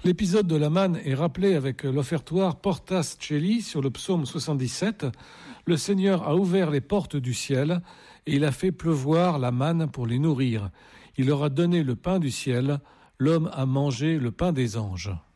L'épisode de la manne est rappelé avec l'offertoire Portas Celi sur le psaume 77. Le Seigneur a ouvert les portes du ciel et il a fait pleuvoir la manne pour les nourrir. Il leur a donné le pain du ciel, l'homme a mangé le pain des anges.